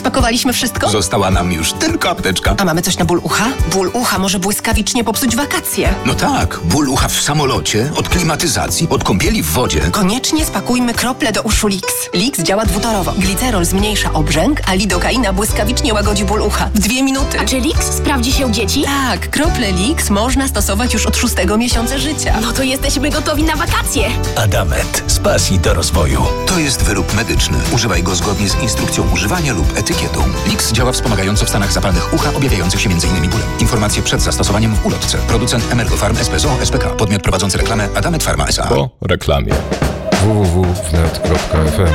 Spakowaliśmy wszystko? Została nam już tylko apteczka. A mamy coś na ból ucha? Ból ucha może błyskawicznie popsuć wakacje. No tak, ból ucha w samolocie, od klimatyzacji, od kąpieli w wodzie. Koniecznie spakujmy krople do uszu Lix. Lix działa dwutorowo. Glicerol zmniejsza obrzęk, a lidokaina błyskawicznie łagodzi ból ucha. W 2 minuty. A czy Lix sprawdzi się u dzieci? Tak, krople Lix można stosować już od 6 miesiąca życia. No to jesteśmy gotowi na wakacje. Adamet. Z pasji do rozwoju. To jest wyrób medyczny. Używaj go zgodnie z instrukcją używania lub etykietą. Lix działa wspomagająco w stanach zapalnych ucha objawiających się m.in. bólem. Informacje przed zastosowaniem w ulotce. Producent Emergofarm SPZO SPK. Podmiot prowadzący reklamę Adamet Pharma S.A. Po reklamie. www.wnet.fm.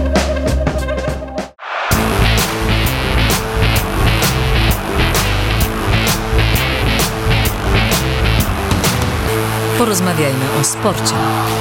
Porozmawiajmy o sporcie.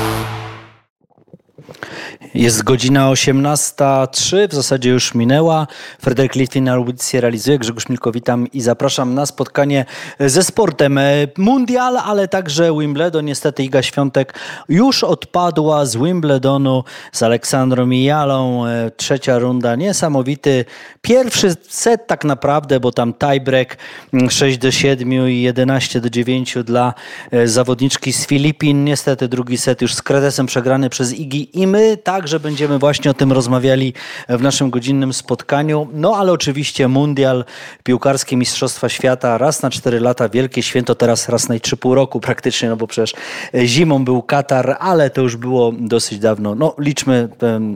Jest godzina 18:03, w zasadzie już minęła. Fryderyk Litwin audycję realizuje, Grzegorz Milko, witam i zapraszam na spotkanie ze sportem. Mundial, ale także Wimbledon. Niestety Iga Świątek już odpadła z Wimbledonu z Aleksandrą Mijalą. Trzecia runda, niesamowity pierwszy set tak naprawdę, bo tam tiebreak 6-7 i 11-9 dla zawodniczki z Filipin. Niestety drugi set już z kretesem przegrany przez Igi i my także będziemy właśnie o tym rozmawiali w naszym godzinnym spotkaniu. No ale oczywiście mundial, piłkarskie mistrzostwa świata, raz na 4 lata, wielkie święto, teraz raz na 3,5 roku praktycznie, no bo przecież zimą był Katar, ale to już było dosyć dawno. No liczmy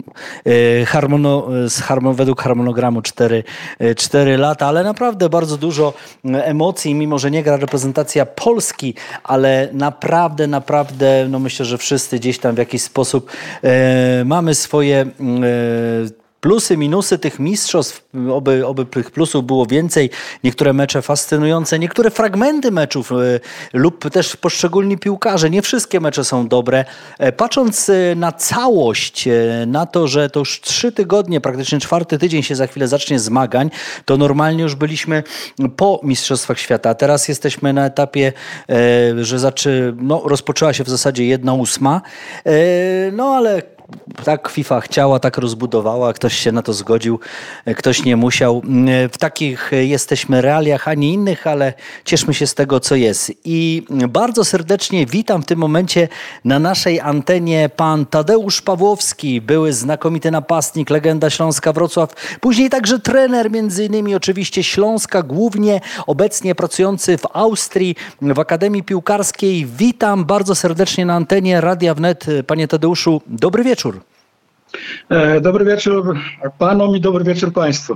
według harmonogramu 4 lata, ale naprawdę bardzo dużo emocji, mimo że nie gra reprezentacja Polski, ale naprawdę, no myślę, że wszyscy gdzieś tam w jakiś sposób mamy swoje plusy, minusy tych mistrzostw, oby tych plusów było więcej. Niektóre mecze fascynujące, niektóre fragmenty meczów lub też poszczególni piłkarze. Nie wszystkie mecze są dobre. Patrząc na całość, na to, że to już 3 tygodnie, praktycznie 4. tydzień się za chwilę zacznie zmagań, to normalnie już byliśmy po Mistrzostwach Świata. Teraz jesteśmy na etapie, że rozpoczęła się w zasadzie 1/8. No ale tak FIFA chciała, tak rozbudowała, ktoś się na to zgodził, ktoś nie musiał. W takich jesteśmy realiach, a nie innych, ale cieszmy się z tego, co jest. I bardzo serdecznie witam w tym momencie na naszej antenie pan Tadeusz Pawłowski, były znakomity napastnik, legenda Śląska Wrocław, później także trener, między innymi oczywiście Śląska, głównie obecnie pracujący w Austrii, w Akademii Piłkarskiej. Witam bardzo serdecznie na antenie Radia Wnet. Panie Tadeuszu, dobry wieczór. Dobry wieczór panom i dobry wieczór państwu.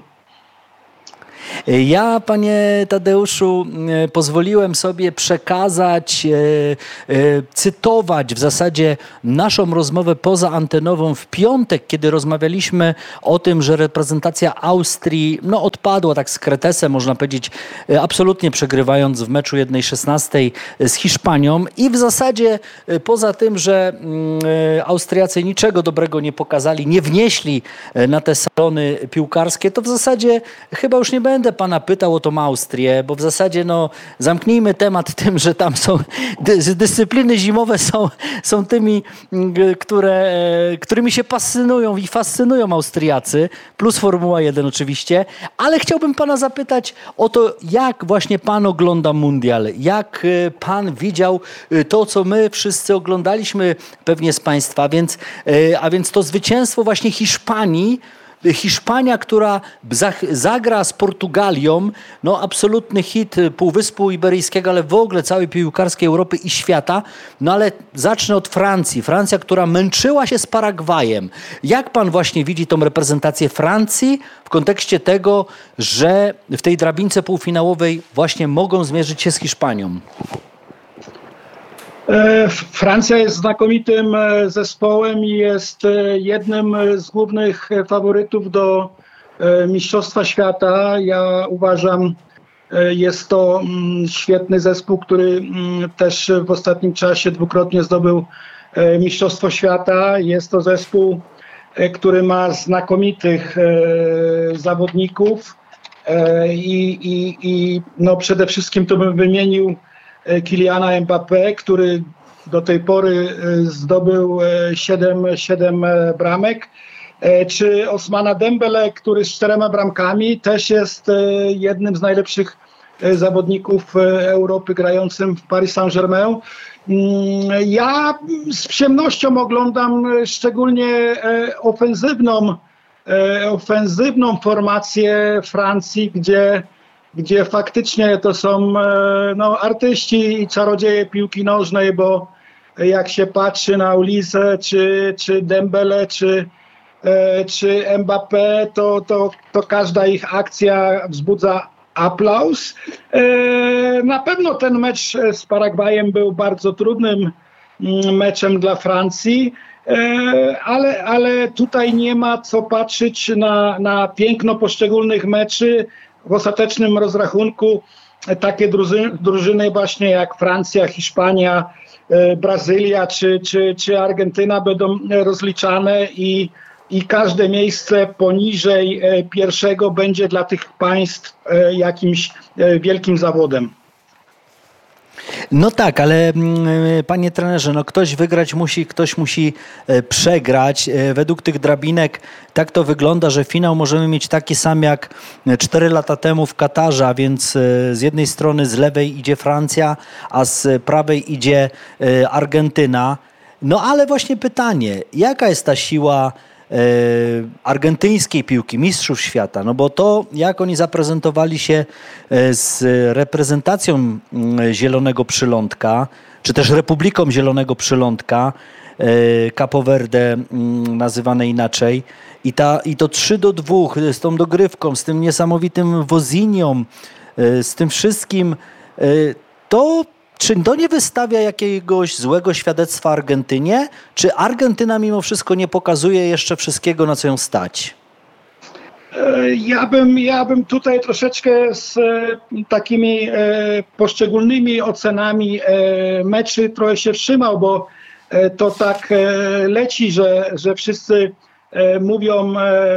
Ja, panie Tadeuszu, pozwoliłem sobie przekazać, cytować w zasadzie naszą rozmowę pozaantenową w piątek, kiedy rozmawialiśmy o tym, że reprezentacja Austrii odpadła tak z kretesem, można powiedzieć, absolutnie przegrywając w meczu 1/16 z Hiszpanią i w zasadzie poza tym, że Austriacy niczego dobrego nie pokazali, nie wnieśli na te salony piłkarskie, to w zasadzie chyba już nie będę pana pytał o tą Austrię, bo w zasadzie zamknijmy temat tym, że tam są dyscypliny zimowe są tymi, którymi się fascynują Austriacy, plus Formuła 1 oczywiście, ale chciałbym pana zapytać o to, jak właśnie pan ogląda mundial, jak pan widział to, co my wszyscy oglądaliśmy pewnie z państwa, a więc to zwycięstwo właśnie Hiszpania, która zagra z Portugalią, absolutny hit Półwyspu Iberyjskiego, ale w ogóle całej piłkarskiej Europy i świata. Ale zacznę od Francji. Francja, która męczyła się z Paragwajem. Jak pan właśnie widzi tą reprezentację Francji w kontekście tego, że w tej drabince półfinałowej właśnie mogą zmierzyć się z Hiszpanią? Francja jest znakomitym zespołem i jest jednym z głównych faworytów do Mistrzostwa Świata. Ja uważam, jest to świetny zespół, który też w ostatnim czasie dwukrotnie zdobył Mistrzostwo Świata. Jest to zespół, który ma znakomitych zawodników i przede wszystkim to bym wymienił Kyliana Mbappé, który do tej pory zdobył 7 bramek czy Osmana Dembele, który z 4 bramkami też jest jednym z najlepszych zawodników Europy grającym w Paris Saint-Germain. Ja z przyjemnością oglądam szczególnie ofensywną formację Francji, gdzie faktycznie to są artyści i czarodzieje piłki nożnej, bo jak się patrzy na Ulisę, czy Dembele, czy Mbappé, to każda ich akcja wzbudza aplauz. Na pewno ten mecz z Paragwajem był bardzo trudnym meczem dla Francji, ale tutaj nie ma co patrzeć na piękno poszczególnych meczy. W ostatecznym rozrachunku takie drużyny właśnie jak Francja, Hiszpania, Brazylia czy Argentyna będą rozliczane i każde miejsce poniżej pierwszego będzie dla tych państw jakimś wielkim zawodem. No tak, ale panie trenerze, ktoś wygrać musi, ktoś musi przegrać. Według tych drabinek tak to wygląda, że finał możemy mieć taki sam jak 4 lata temu w Katarze, a więc z jednej strony z lewej idzie Francja, a z prawej idzie Argentyna. No ale właśnie pytanie, jaka jest ta siła argentyńskiej piłki, mistrzów świata, no bo to jak oni zaprezentowali się z reprezentacją Zielonego Przylądka, czy też Republiką Zielonego Przylądka, Capo Verde nazywane inaczej, i to 3-2 z tą dogrywką, z tym niesamowitym Wozinią, z tym wszystkim, czy to nie wystawia jakiegoś złego świadectwa Argentynie? Czy Argentyna mimo wszystko nie pokazuje jeszcze wszystkiego, na co ją stać? Ja bym tutaj troszeczkę z takimi poszczególnymi ocenami meczy trochę się wstrzymał, bo to tak leci, że wszyscy mówią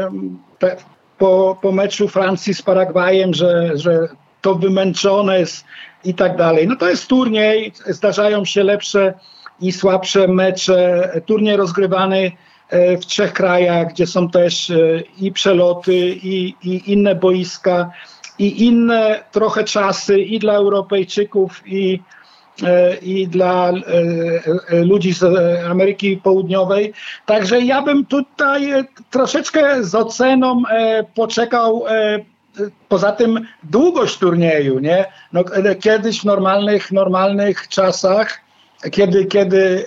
po meczu Francji z Paragwajem, że to wymęczone jest i tak dalej. No to jest turniej, zdarzają się lepsze i słabsze mecze. Turniej rozgrywany w 3 krajach, gdzie są też i przeloty, i inne boiska, i inne trochę czasy i dla Europejczyków, i dla ludzi z Ameryki Południowej. Także ja bym tutaj troszeczkę z oceną poczekał. Poza tym długość turnieju, nie? No, kiedyś w normalnych czasach, kiedy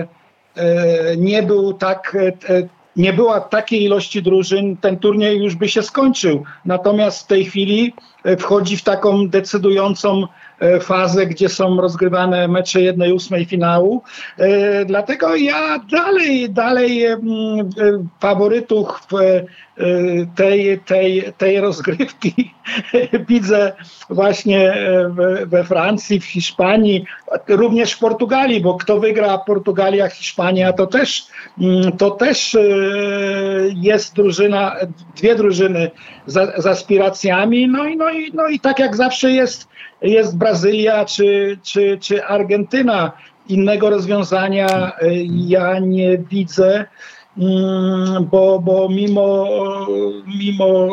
nie była takiej ilości drużyn, ten turniej już by się skończył. Natomiast w tej chwili wchodzi w taką decydującą fazę, gdzie są rozgrywane mecze 1/8 finału. Dlatego ja dalej faworytów tej rozgrywki widzę właśnie we Francji, w Hiszpanii, również w Portugalii, bo kto wygra Portugalia, Hiszpania, to też jest drużyna, 2 drużyny z aspiracjami. No i tak jak zawsze jest Brazylia czy Argentyna. Innego rozwiązania ja nie widzę, bo mimo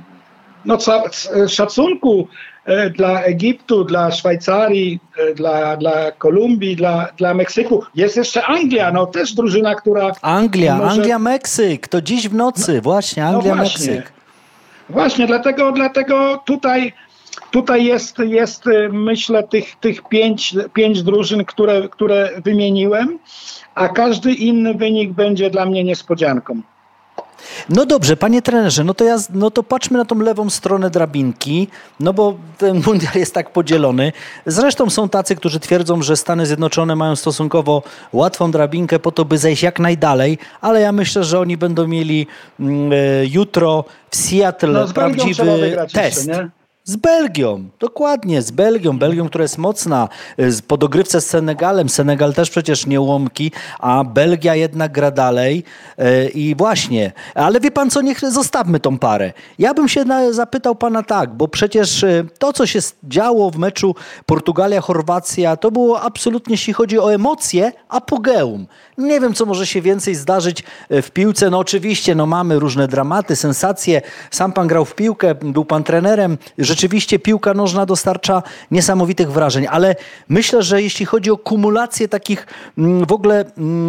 szacunku dla Egiptu, dla Szwajcarii, dla Kolumbii, dla Meksyku. Jest jeszcze Anglia, też drużyna, która... Anglia, Meksyk, to dziś w nocy, właśnie, Anglia, Meksyk. Właśnie, dlatego tutaj jest myślę tych 5 drużyn, które wymieniłem, a każdy inny wynik będzie dla mnie niespodzianką. No dobrze, panie trenerze, no to patrzmy na tą lewą stronę drabinki, no bo ten mundial jest tak podzielony. Zresztą są tacy, którzy twierdzą, że Stany Zjednoczone mają stosunkowo łatwą drabinkę po to, by zejść jak najdalej, ale ja myślę, że oni będą mieli jutro w Seattle prawdziwy test. Jeszcze, nie? Z Belgią, dokładnie, z Belgią. Belgią, która jest mocna po dogrywce z Senegalem. Senegal też przecież nie ułomki, a Belgia jednak gra dalej. I właśnie, ale wie pan co, niech zostawmy tą parę. Ja bym się zapytał pana tak, bo przecież to, co się działo w meczu Portugalia-Chorwacja, to było absolutnie, jeśli chodzi o emocje, apogeum. Nie wiem, co może się więcej zdarzyć w piłce. No oczywiście, mamy różne dramaty, sensacje. Sam pan grał w piłkę, był pan trenerem. Rzeczywiście piłka nożna dostarcza niesamowitych wrażeń, ale myślę, że jeśli chodzi o kumulację takich w ogóle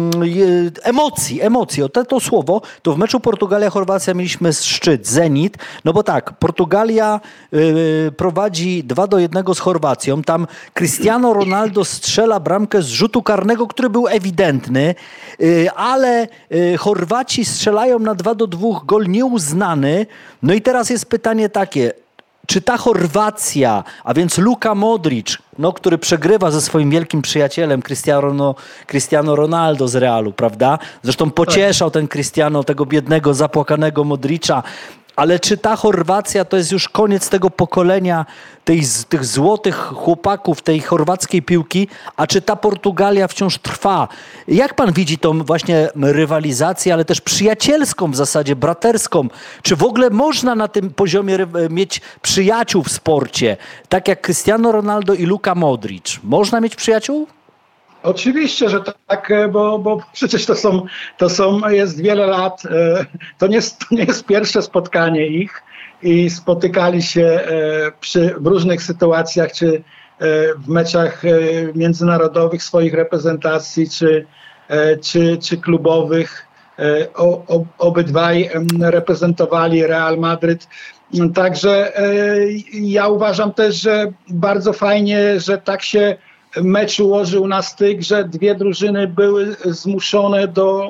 emocji, to słowo, to w meczu Portugalia-Chorwacja mieliśmy szczyt, zenit, no bo tak, Portugalia prowadzi 2-1 z Chorwacją, tam Cristiano Ronaldo strzela bramkę z rzutu karnego, który był ewidentny, ale Chorwaci strzelają na 2-2, gol nieuznany. No i teraz jest pytanie takie, czy ta Chorwacja, a więc Luka Modric, który przegrywa ze swoim wielkim przyjacielem Cristiano Ronaldo z Realu, prawda? Zresztą pocieszał ten Cristiano, tego biednego, zapłakanego Modricza. Ale czy ta Chorwacja to jest już koniec tego pokolenia, tych złotych chłopaków, tej chorwackiej piłki, a czy ta Portugalia wciąż trwa? Jak pan widzi tą właśnie rywalizację, ale też przyjacielską w zasadzie, braterską? Czy w ogóle można na tym poziomie mieć przyjaciół w sporcie? Tak jak Cristiano Ronaldo i Luka Modric. Można mieć przyjaciół? Oczywiście, że tak, bo przecież jest wiele lat, to nie jest pierwsze spotkanie ich i spotykali się w różnych sytuacjach, czy w meczach międzynarodowych swoich reprezentacji, czy klubowych. Obydwaj reprezentowali Real Madryt. Także ja uważam też, że bardzo fajnie, że tak się mecz ułożył na styk, że dwie drużyny były zmuszone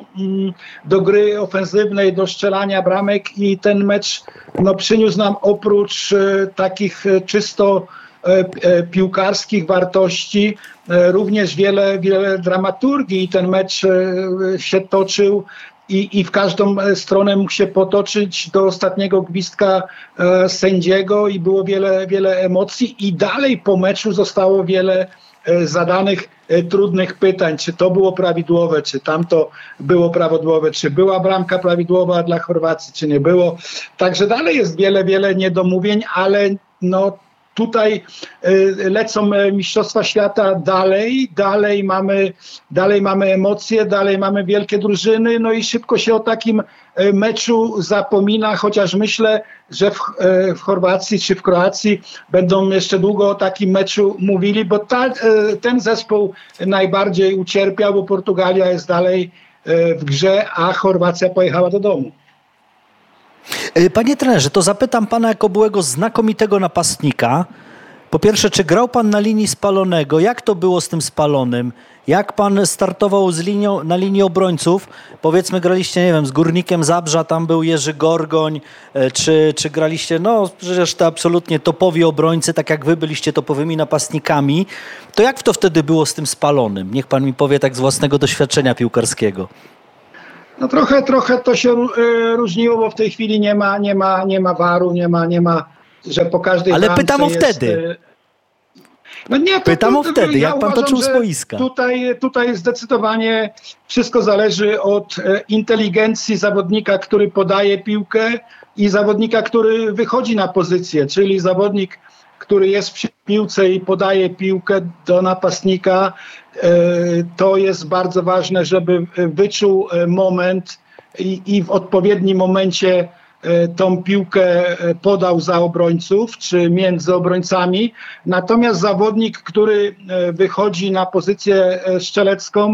do gry ofensywnej, do strzelania bramek i ten mecz przyniósł nam oprócz takich czysto piłkarskich wartości również wiele dramaturgii. Ten mecz się toczył i w każdą stronę mógł się potoczyć do ostatniego gwizdka sędziego i było wiele emocji i dalej po meczu zostało wiele zadanych trudnych pytań, czy to było prawidłowe, czy tamto było prawidłowe, czy była bramka prawidłowa dla Chorwacji, czy nie było. Także dalej jest wiele niedomówień, ale tutaj lecą Mistrzostwa Świata dalej mamy emocje, dalej mamy wielkie drużyny, i szybko się o takim meczu zapomina, chociaż myślę, że w Chorwacji czy w Kroacji będą jeszcze długo o takim meczu mówili, bo ten zespół najbardziej ucierpiał, bo Portugalia jest dalej w grze, a Chorwacja pojechała do domu. Panie trenerze, to zapytam pana jako byłego znakomitego napastnika. Po pierwsze, czy grał pan na linii Spalonego? Jak to było z tym Spalonym? Jak pan startował na linii obrońców? Powiedzmy, graliście, nie wiem, z Górnikiem Zabrza, tam był Jerzy Gorgoń, czy graliście, przecież to absolutnie topowi obrońcy, tak jak wy byliście topowymi napastnikami. To jak to wtedy było z tym Spalonym? Niech pan mi powie tak z własnego doświadczenia piłkarskiego. Trochę to się różniło, bo w tej chwili nie ma VAR-u, nie ma, że po każdej ale bramce pytam o jest, wtedy. Pytam o wtedy, jak pan to czuł z boiska? Tutaj zdecydowanie wszystko zależy od inteligencji zawodnika, który podaje piłkę i zawodnika, który wychodzi na pozycję, czyli zawodnik, który jest przy piłce i podaje piłkę do napastnika. To jest bardzo ważne, żeby wyczuł moment i w odpowiednim momencie tą piłkę podał za obrońców czy między obrońcami. Natomiast zawodnik, który wychodzi na pozycję strzelecką,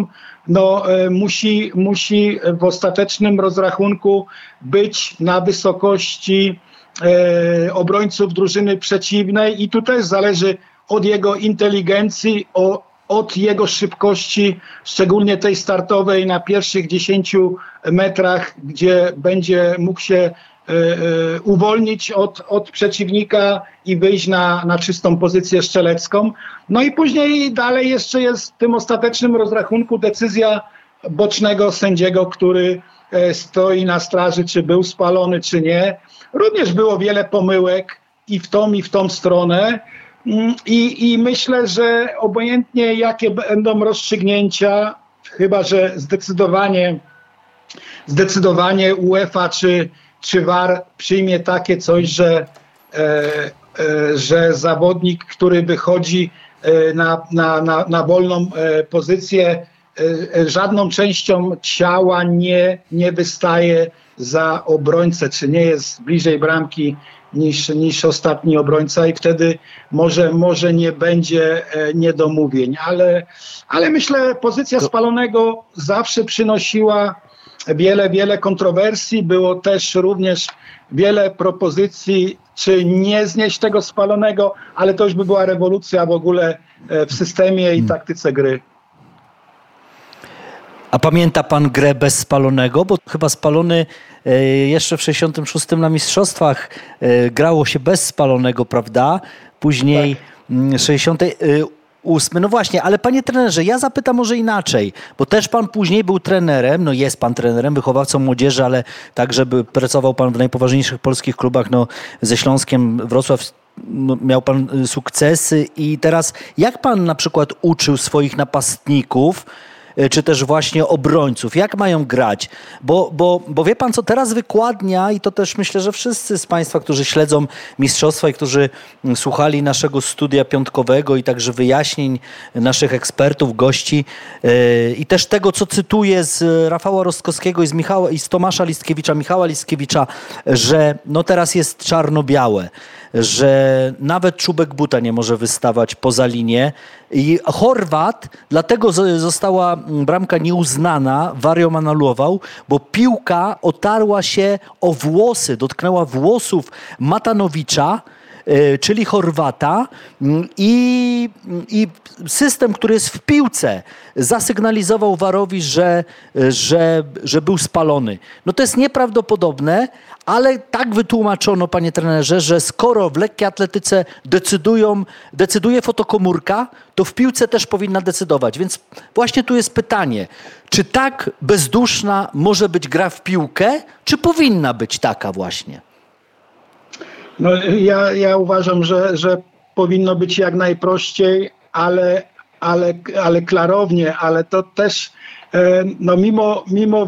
musi w ostatecznym rozrachunku być na wysokości obrońców drużyny przeciwnej i tu też zależy od jego inteligencji, od jego szybkości, szczególnie tej startowej na pierwszych 10 metrach, gdzie będzie mógł się uwolnić od przeciwnika i wyjść na czystą pozycję strzelecką. I później dalej jeszcze jest w tym ostatecznym rozrachunku decyzja bocznego sędziego, który stoi na straży, czy był spalony, czy nie. Również było wiele pomyłek i w tą stronę. I myślę, że obojętnie jakie będą rozstrzygnięcia, chyba że zdecydowanie UEFA czy VAR przyjmie takie coś, że zawodnik, który wychodzi na wolną pozycję, żadną częścią ciała nie wystaje za obrońcę, czy nie jest bliżej bramki niż ostatni obrońca i wtedy może nie będzie niedomówień. Ale myślę, pozycja Spalonego zawsze przynosiła wiele kontrowersji. Było też również wiele propozycji, czy nie znieść tego Spalonego, ale to już by była rewolucja w ogóle w systemie i taktyce gry. A pamięta pan grę bez Spalonego? Bo chyba Spalony jeszcze w 66 na mistrzostwach grało się bez Spalonego, prawda? Później tak. 68. No właśnie, ale panie trenerze, ja zapytam może inaczej, bo też pan później był trenerem, no jest pan trenerem, wychowawcą młodzieży, ale także pracował pan w najpoważniejszych polskich klubach, no ze Śląskiem Wrocław. Miał pan sukcesy i teraz jak pan na przykład uczył swoich napastników, czy też właśnie obrońców, jak mają grać? Bo wie pan co, teraz wykładnia i to też myślę, że wszyscy z państwa, którzy śledzą mistrzostwa i którzy słuchali naszego studia piątkowego i także wyjaśnień naszych ekspertów, gości i też tego, co cytuję z Rafała Rostkowskiego i z Tomasza Listkiewicza, Michała Listkiewicza, że no teraz jest czarno-białe, że nawet czubek buta nie może wystawać poza linię i Chorwat, dlatego została bramka nieuznana, VAR ją anulował, bo piłka otarła się o włosy, dotknęła włosów Matanowicza, czyli Chorwata i system, który jest w piłce, zasygnalizował VAR-owi, że był spalony. No to jest nieprawdopodobne, ale tak wytłumaczono, panie trenerze, że skoro w lekkiej atletyce decyduje fotokomórka, to w piłce też powinna decydować. Więc właśnie tu jest pytanie, czy tak bezduszna może być gra w piłkę, czy powinna być taka właśnie? No, ja uważam, że powinno być jak najprościej, ale klarownie, ale to też no mimo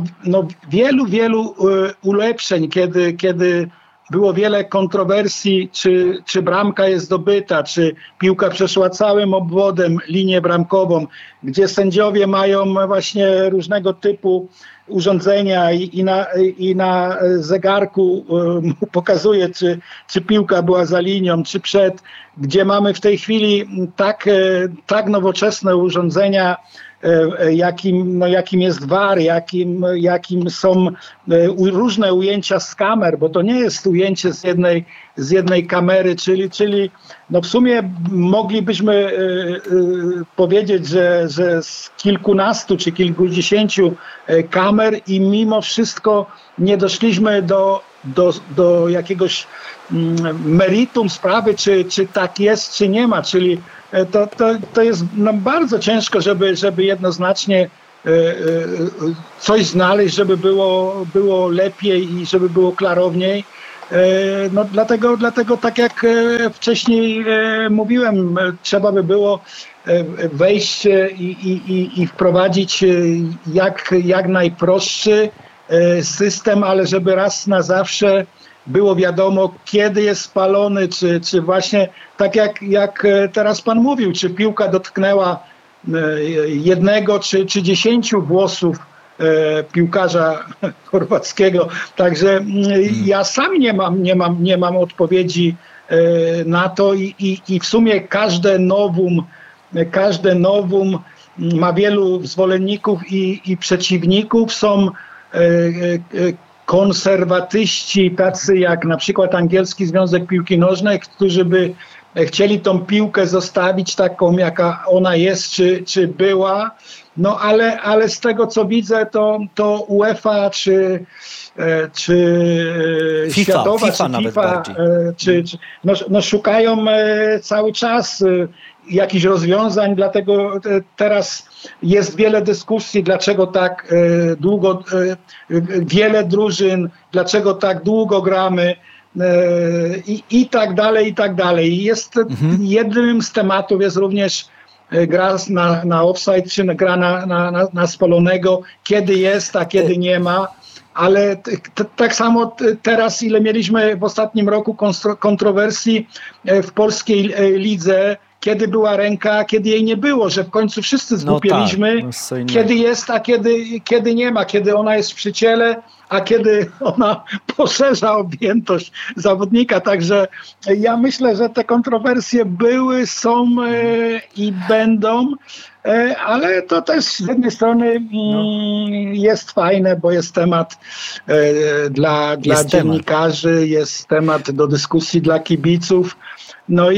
wielu ulepszeń, kiedy było wiele kontrowersji, czy bramka jest zdobyta, czy piłka przeszła całym obwodem linię bramkową, gdzie sędziowie mają właśnie różnego typu urządzenia i na zegarku pokazuje, czy piłka była za linią, czy przed, gdzie mamy w tej chwili tak nowoczesne urządzenia, jakim jest VAR, jakim są różne ujęcia z kamer, bo to nie jest ujęcie z jednej kamery, czyli no w sumie moglibyśmy powiedzieć, że z kilkunastu czy kilkudziesięciu kamer i mimo wszystko nie doszliśmy do jakiegoś meritum sprawy, czy tak jest, czy nie ma, czyli to jest no bardzo ciężko, żeby jednoznacznie coś znaleźć, żeby było lepiej i żeby było klarowniej. No dlatego tak jak wcześniej mówiłem, trzeba by było wejść i wprowadzić jak najprostszy system, ale żeby raz na zawsze było wiadomo, kiedy jest spalony, czy właśnie tak jak teraz pan mówił, czy piłka dotknęła jednego czy 10 włosów piłkarza chorwackiego. Także ja sam nie mam odpowiedzi na to i w sumie każde nowum ma wielu zwolenników i przeciwników. Są konserwatyści, tacy jak na przykład Angielski Związek Piłki Nożnej, którzy by chcieli tą piłkę zostawić taką, jaka ona jest, czy była. No ale z tego, co widzę, to UEFA, czy światowa, czy FIFA, szukają cały czas jakichś rozwiązań, dlatego teraz jest wiele dyskusji, dlaczego tak długo, wiele drużyn, dlaczego tak długo gramy. i tak dalej, i tak dalej. Jest jednym z tematów jest również gra na offside, czy gra na spalonego, kiedy jest, a kiedy nie ma. Ale tak samo teraz, ile mieliśmy w ostatnim roku kontrowersji w polskiej lidze, kiedy była ręka, a kiedy jej nie było, że w końcu wszyscy zgłupieliśmy, kiedy jest, a kiedy nie ma, kiedy ona jest przy ciele, a kiedy ona poszerza objętość zawodnika. Także ja myślę, że te kontrowersje były, są i będą, ale to też z jednej strony jest fajne, bo jest temat dla dziennikarzy, jest temat do dyskusji dla kibiców. No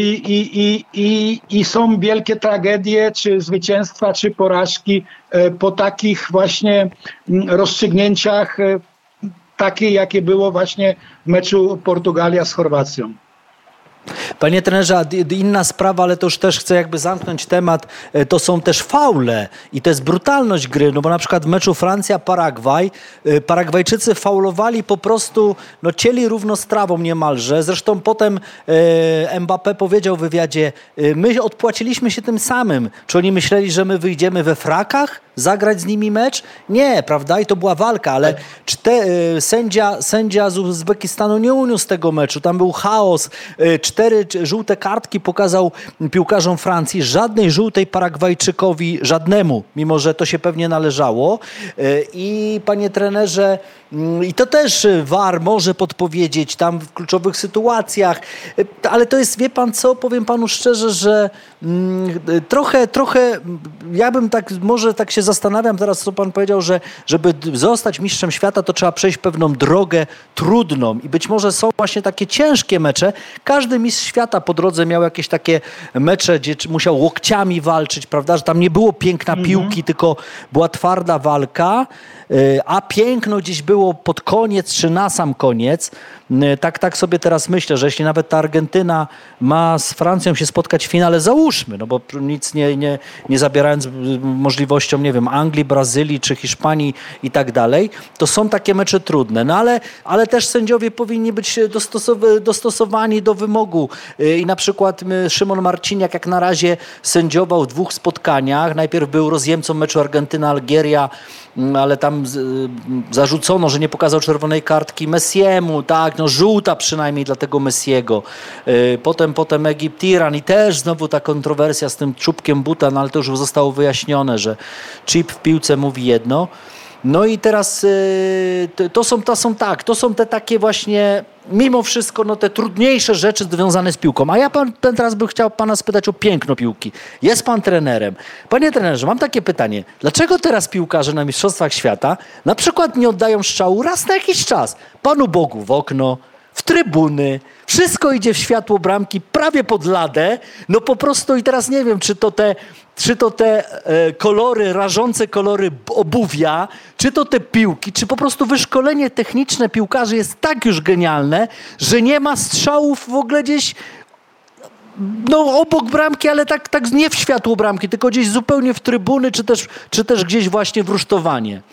i są wielkie tragedie, czy zwycięstwa, czy porażki po takich właśnie rozstrzygnięciach, takie jakie było właśnie w meczu Portugalia z Chorwacją. Panie trenerze, inna sprawa, ale to już też chcę jakby zamknąć temat, to są też faule i to jest brutalność gry, no bo na przykład w meczu Francja-Paragwaj Paragwajczycy faulowali po prostu, no cieli równo z trawą niemalże, zresztą potem Mbappé powiedział w wywiadzie, my odpłaciliśmy się tym samym, czy oni myśleli, że my wyjdziemy we frakach, zagrać z nimi mecz? Nie, prawda? I to była walka, ale sędzia z Uzbekistanu nie uniósł tego meczu, tam był chaos, 4 żółte kartki pokazał piłkarzom Francji, żadnej żółtej Paragwajczykowi, żadnemu, mimo że to się pewnie należało. I panie trenerze, i to też VAR może podpowiedzieć tam w kluczowych sytuacjach, ale to jest, wie pan co, powiem panu szczerze, że trochę ja bym może tak się zastanawiam teraz, co pan powiedział, że żeby zostać mistrzem świata, to trzeba przejść pewną drogę trudną i być może są właśnie takie ciężkie mecze. Każdy mistrz świata po drodze miał jakieś takie mecze, gdzie musiał łokciami walczyć, prawda, że tam nie było piękna piłki, tylko była twarda walka, a piękno gdzieś było pod koniec, czy na sam koniec. Tak sobie teraz myślę, że jeśli nawet ta Argentyna ma z Francją się spotkać w finale, załóżmy, no bo nic nie zabierając możliwością, nie wiem, Anglii, Brazylii czy Hiszpanii i tak dalej, to są takie mecze trudne. No ale też sędziowie powinni być dostosowani do wymogu. I na przykład Szymon Marciniak jak na razie sędziował w 2 spotkaniach. Najpierw był rozjemcą meczu Argentyna-Algieria, ale tam zarzucono, że nie pokazał czerwonej kartki Messiemu, tak, no żółta przynajmniej dla tego Messiego. Potem Egipt-Iran i też znowu ta kontrowersja z tym czubkiem buta, no ale to już zostało wyjaśnione, że chip w piłce mówi jedno. No i teraz to są te takie właśnie, mimo wszystko, no te trudniejsze rzeczy związane z piłką. A ja teraz bym chciał pana spytać o piękno piłki. Jest pan trenerem. Panie trenerze, mam takie pytanie. Dlaczego teraz piłkarze na Mistrzostwach Świata na przykład nie oddają strzału raz na jakiś czas Panu Bogu w okno, w trybuny, wszystko idzie w światło bramki, prawie pod ladę, no po prostu i teraz nie wiem, czy to te kolory, rażące kolory obuwia, czy to te piłki, czy po prostu wyszkolenie techniczne piłkarzy jest tak już genialne, że nie ma strzałów w ogóle gdzieś obok bramki, ale tak nie w światło bramki, tylko gdzieś zupełnie w trybuny, czy też gdzieś właśnie w rusztowanie.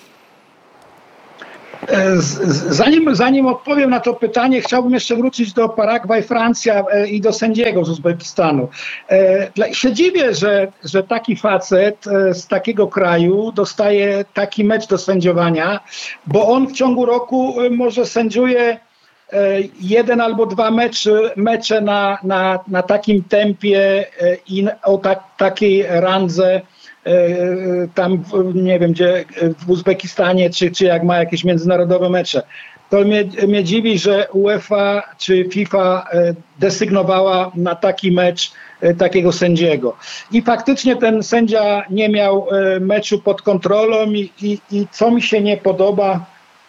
Zanim odpowiem na to pytanie, chciałbym jeszcze wrócić do Paragwaj-Francja i do sędziego z Uzbekistanu. Się dziwię, że taki facet z takiego kraju dostaje taki mecz do sędziowania, bo on w ciągu roku może sędziuje 1 albo 2 mecze na takim tempie i o takiej randze. Tam, nie wiem, gdzie w Uzbekistanie, czy jak ma jakieś międzynarodowe mecze. To mnie dziwi, że UEFA czy FIFA desygnowała na taki mecz takiego sędziego. I faktycznie ten sędzia nie miał meczu pod kontrolą i co mi się nie podoba,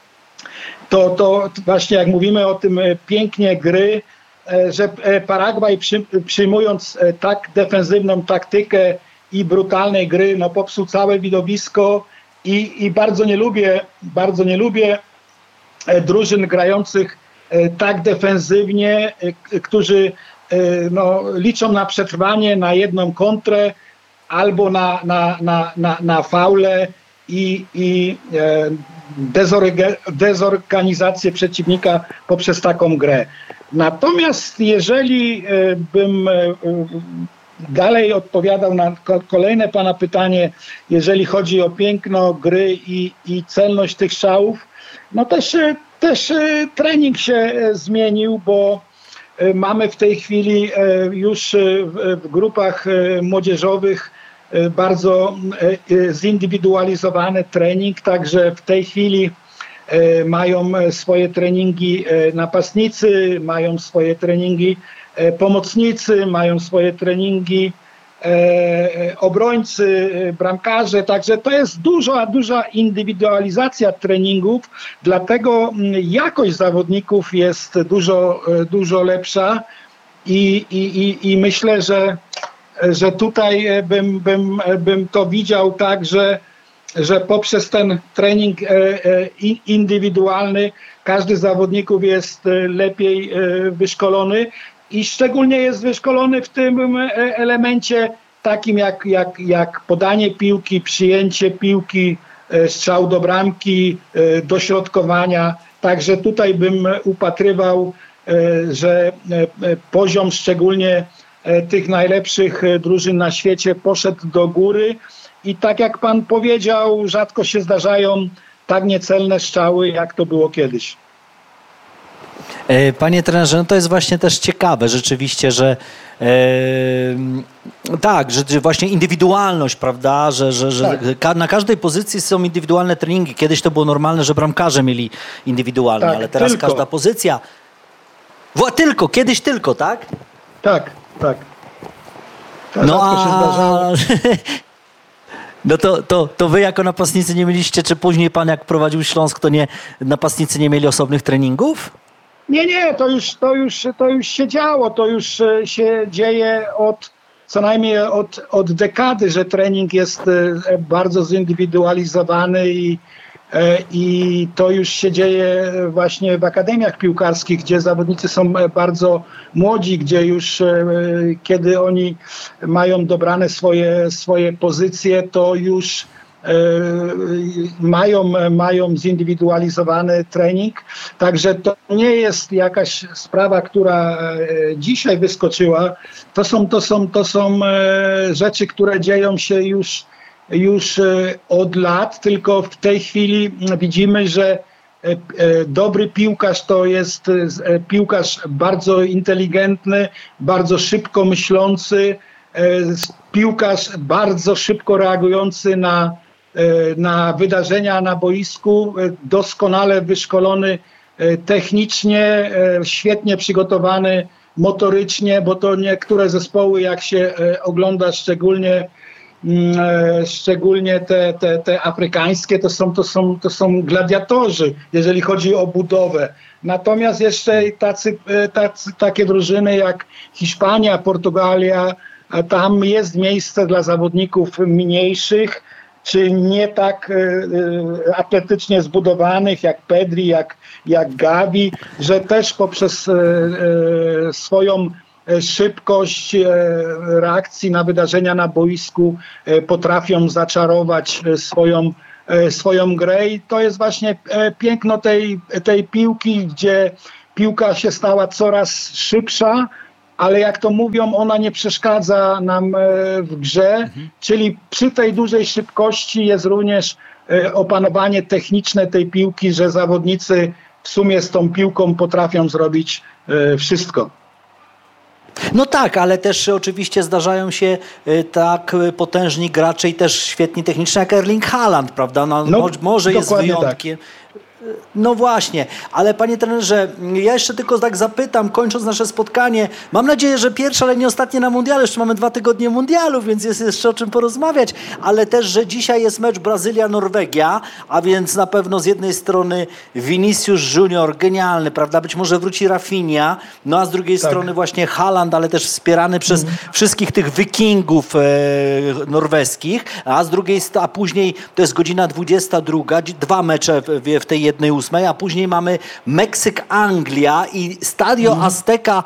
to właśnie jak mówimy o tym pięknie gry, że Paragwaj przyjmując tak defensywną taktykę i brutalnej gry, no popsuł całe widowisko i bardzo nie lubię drużyn grających tak defensywnie, którzy liczą na przetrwanie, na jedną kontrę albo na faule i dezorganizację przeciwnika poprzez taką grę. Natomiast jeżeli bym dalej odpowiadał na kolejne pana pytanie, jeżeli chodzi o piękno gry i celność tych strzałów, no też trening się zmienił, bo mamy w tej chwili już w grupach młodzieżowych bardzo zindywidualizowany trening, także w tej chwili mają swoje treningi napastnicy, mają swoje treningi pomocnicy, mają swoje treningi obrońcy, bramkarze, także to jest duża indywidualizacja treningów, dlatego jakość zawodników jest dużo lepsza i myślę, że tutaj bym to widział tak, że poprzez ten trening indywidualny każdy z zawodników jest lepiej wyszkolony i szczególnie jest wyszkolony w tym elemencie takim jak podanie piłki, przyjęcie piłki, strzał do bramki, dośrodkowania. Także tutaj bym upatrywał, że poziom szczególnie tych najlepszych drużyn na świecie poszedł do góry i tak jak pan powiedział, rzadko się zdarzają tak niecelne strzały, jak to było kiedyś. Panie trenerze, no to jest właśnie też ciekawe rzeczywiście, że tak, że właśnie indywidualność, prawda, że tak. Na każdej pozycji są indywidualne treningi. Kiedyś to było normalne, że bramkarze mieli indywidualne, tak, ale teraz tylko. Każda pozycja... Kiedyś tylko, tak? Tak. No no to wy jako napastnicy nie mieliście, czy później pan jak prowadził Śląsk, to napastnicy nie mieli osobnych treningów? Nie, to już się działo, to już się dzieje co najmniej od dekady, że trening jest bardzo zindywidualizowany i to już się dzieje właśnie w akademiach piłkarskich, gdzie zawodnicy są bardzo młodzi, gdzie już kiedy oni mają dobrane swoje pozycje, to już mają zindywidualizowany trening. Także to nie jest jakaś sprawa, która dzisiaj wyskoczyła. To są rzeczy, które dzieją się już od lat, tylko w tej chwili widzimy, że dobry piłkarz to jest piłkarz bardzo inteligentny, bardzo szybko myślący, piłkarz bardzo szybko reagujący na wydarzenia na boisku, doskonale wyszkolony technicznie, świetnie przygotowany motorycznie, bo to niektóre zespoły, jak się ogląda szczególnie te afrykańskie, to są gladiatorzy, jeżeli chodzi o budowę. Natomiast jeszcze takie drużyny jak Hiszpania, Portugalia, tam jest miejsce dla zawodników mniejszych, czy nie tak atletycznie zbudowanych jak Pedri, jak Gavi, że też poprzez swoją szybkość reakcji na wydarzenia na boisku potrafią zaczarować swoją grę i to jest właśnie piękno tej piłki, gdzie piłka się stała coraz szybsza, ale jak to mówią, ona nie przeszkadza nam w grze, czyli przy tej dużej szybkości jest również opanowanie techniczne tej piłki, że zawodnicy w sumie z tą piłką potrafią zrobić wszystko. No tak, ale też oczywiście zdarzają się tak potężni gracze i też świetni technicznie jak Erling Haaland, prawda? Może jest wyjątkiem. Tak. No właśnie, ale panie trenerze, ja jeszcze tylko tak zapytam, kończąc nasze spotkanie, mam nadzieję, że pierwsze, ale nie ostatnie na mundialu, jeszcze mamy 2 tygodnie mundialu, więc jest jeszcze o czym porozmawiać, ale też, że dzisiaj jest mecz Brazylia-Norwegia, a więc na pewno z jednej strony Vinicius Junior, genialny, prawda, być może wróci Rafinha, no a z drugiej strony właśnie Haaland, ale też wspierany przez wszystkich tych wikingów norweskich, a później to jest godzina 22, 2 mecze w tej 1/8, a później mamy Meksyk-Anglia i Stadio Azteca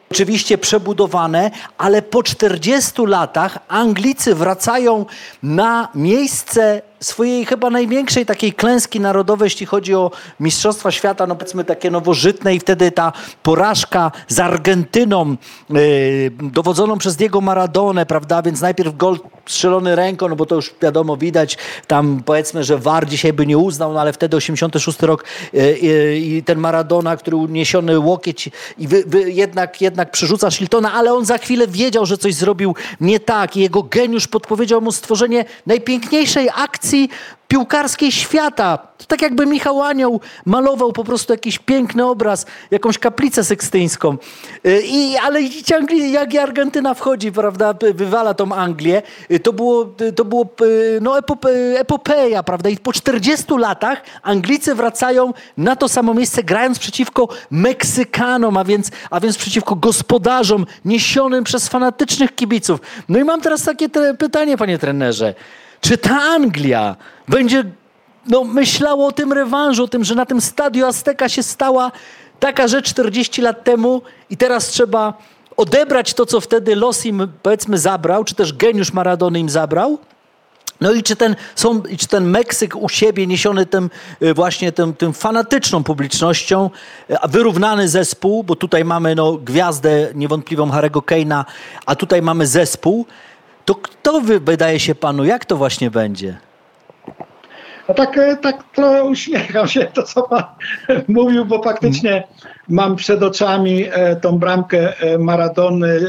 oczywiście przebudowane, ale po 40 latach Anglicy wracają na miejsce swojej chyba największej takiej klęski narodowej, jeśli chodzi o Mistrzostwa Świata, no powiedzmy takie nowożytne, i wtedy ta porażka z Argentyną dowodzoną przez Diego Maradonę, prawda, więc najpierw gol strzelony ręką, no bo to już wiadomo, widać, tam powiedzmy, że VAR dzisiaj by nie uznał, no ale wtedy 86 rok i ten Maradona, który uniesiony łokieć i jednak przerzuca Shiltona, ale on za chwilę wiedział, że coś zrobił nie tak i jego geniusz podpowiedział mu stworzenie najpiękniejszej akcji piłkarskiej świata. To tak jakby Michał Anioł malował po prostu jakiś piękny obraz, jakąś kaplicę sekstyńską. Ale jak Argentyna wchodzi, prawda, wywala tą Anglię, to było epopeja, prawda? I po 40 latach Anglicy wracają na to samo miejsce, grając przeciwko Meksykanom, a więc przeciwko gospodarzom niesionym przez fanatycznych kibiców. No i mam teraz takie pytanie, panie trenerze. Czy ta Anglia będzie myślała o tym rewanżu, o tym, że na tym Stadio Azteca się stała taka rzecz 40 lat temu i teraz trzeba odebrać to, co wtedy los im, powiedzmy, zabrał, czy też geniusz Maradony im zabrał? No i czy ten Meksyk u siebie niesiony tym fanatyczną publicznością, wyrównany zespół, bo tutaj mamy gwiazdę niewątpliwą Harry'ego Kane'a, a tutaj mamy zespół, to kto wydaje się panu, jak to właśnie będzie? No tak trochę uśmiecham się to, co pan mówił, bo faktycznie mam przed oczami tą bramkę Maradony,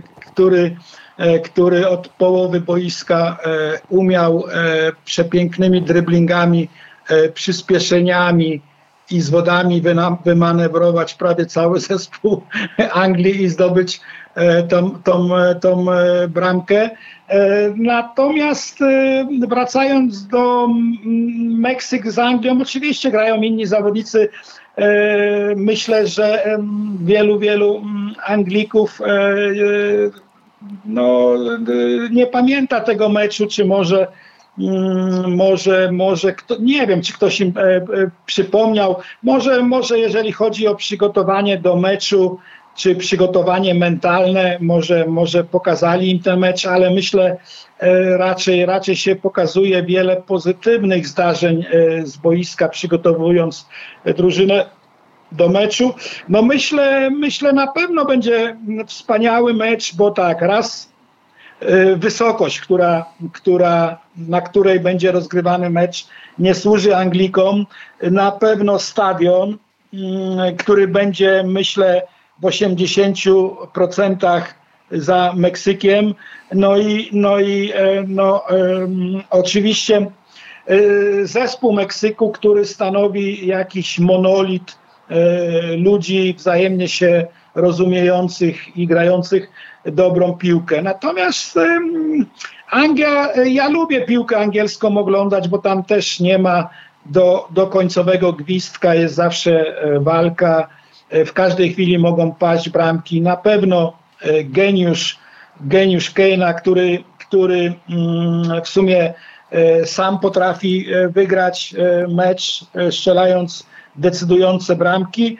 który od połowy boiska umiał przepięknymi dryblingami, przyspieszeniami i zwodami wymanewrować prawie cały zespół Anglii i zdobyć tą bramkę. Natomiast wracając do Meksyk z Anglią, oczywiście grają inni zawodnicy. Myślę, że wielu Anglików nie pamięta tego meczu, czy może kto, nie wiem, czy ktoś im przypomniał. Może jeżeli chodzi o przygotowanie do meczu, czy przygotowanie mentalne, może pokazali im ten mecz, ale myślę, raczej się pokazuje wiele pozytywnych zdarzeń z boiska, przygotowując drużynę do meczu. No myślę na pewno będzie wspaniały mecz, bo tak, raz wysokość, na której będzie rozgrywany mecz, nie służy Anglikom. Na pewno stadion, który będzie, myślę, w 80% za Meksykiem. Oczywiście zespół Meksyku, który stanowi jakiś monolit ludzi wzajemnie się rozumiejących i grających dobrą piłkę. Natomiast Anglia, ja lubię piłkę angielską oglądać, bo tam też nie ma do końcowego gwizdka, jest zawsze walka. W każdej chwili mogą paść bramki. Na pewno geniusz Kane'a, który w sumie sam potrafi wygrać mecz, strzelając decydujące bramki.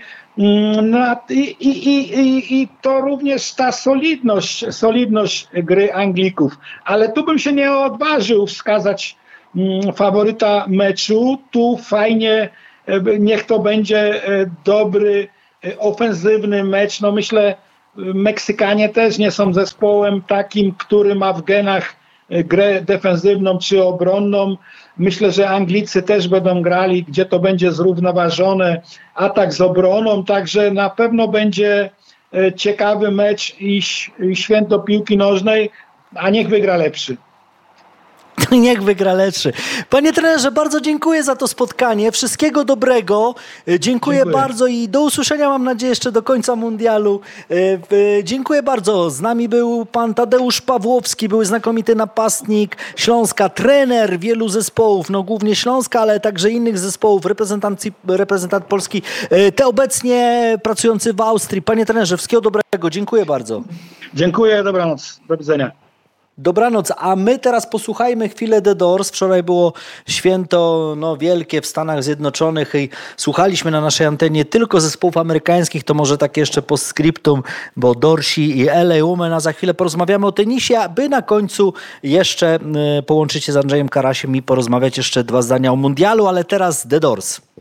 I to również ta solidność gry Anglików. Ale tu bym się nie odważył wskazać faworyta meczu. Tu fajnie, niech to będzie dobry, ofensywny mecz. No myślę, Meksykanie też nie są zespołem takim, który ma w genach grę defensywną czy obronną. Myślę, że Anglicy też będą grali, gdzie to będzie zrównoważone, atak z obroną, także na pewno będzie ciekawy mecz i święto piłki nożnej, a niech wygra lepszy. Niech wygra lepszy. Panie trenerze, bardzo dziękuję za to spotkanie. Wszystkiego dobrego. Dziękuję bardzo i do usłyszenia, mam nadzieję, jeszcze do końca mundialu. Dziękuję bardzo. Z nami był pan Tadeusz Pawłowski, był znakomity napastnik Śląska, trener wielu zespołów, no głównie Śląska, ale także innych zespołów, reprezentant Polski, te obecnie pracujący w Austrii. Panie trenerze, wszystkiego dobrego. Dziękuję bardzo. Dziękuję, dobranoc. Do widzenia. Dobranoc, a my teraz posłuchajmy chwilę The Doors. Wczoraj było święto wielkie w Stanach Zjednoczonych i słuchaliśmy na naszej antenie tylko zespołów amerykańskich, to może tak jeszcze postscriptum, bo Dorsi i LA Woman, a za chwilę porozmawiamy o tenisie, aby na końcu jeszcze połączyć się z Andrzejem Karasiem i porozmawiać jeszcze 2 zdania o mundialu, ale teraz The Doors.